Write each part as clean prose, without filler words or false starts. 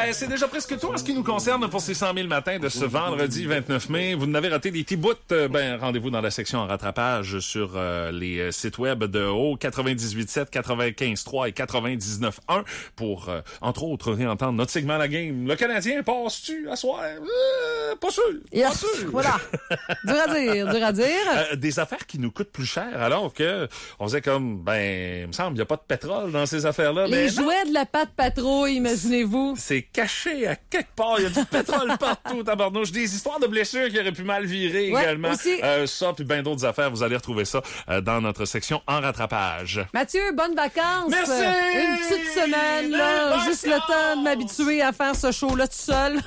Ben, c'est déjà presque tout en ce qui nous concerne pour ces 100 000 matins de ce vendredi 29 mai. Vous n'avez raté des petits bouts, rendez-vous dans la section en rattrapage sur les sites web de Haut 98.7, 95.3 et 99.1 pour, entre autres, réentendre notre segment La Game. Le Canadien passe-tu à soir? Pas sûr. Yes, pas sûr. voilà. Dur à dire. Des affaires qui nous coûtent plus cher alors que on faisait comme, il me semble, il n'y a pas de pétrole dans ces affaires-là. Les jouets de la patte patrouille, imaginez-vous. C'est caché à quelque part. Il y a du pétrole partout, tabarnouche. Des histoires de blessures qui auraient pu mal virer également. Aussi. Ça, puis bien d'autres affaires. Vous allez retrouver ça dans notre section en rattrapage. Mathieu, bonnes vacances. Merci. Une petite semaine, là. Juste le temps de m'habituer à faire ce show-là tout seul.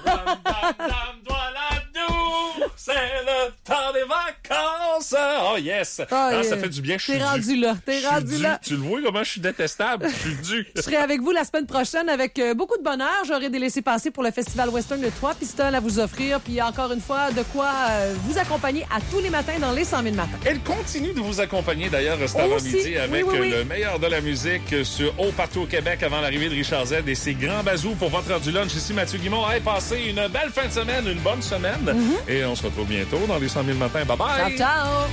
C'est le temps des vacances. Oh yes. Ça fait du bien. T'es rendu là. Tu le vois comment je suis détestable. Je suis dû. Je serai avec vous la semaine prochaine avec beaucoup de bonheur. J'aurai des laissés-passer pour le Festival Western de 3 Pistoles à vous offrir. Puis encore une fois, de quoi vous accompagner à tous les matins dans les 100 000 matins. Elle continue de vous accompagner d'ailleurs cet avant-midi avec le meilleur de la musique sur Haut partout au Québec avant l'arrivée de Richard Z et ses grands bazous pour votre heure du lunch. Ici Mathieu Guimond. Passez une belle fin de semaine, une bonne semaine. Et on se retrouve bientôt dans les 100 000 matins. Bye bye! Ciao, ciao!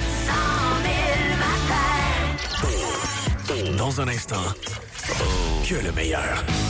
100 000 matins. Dans un instant, que le meilleur.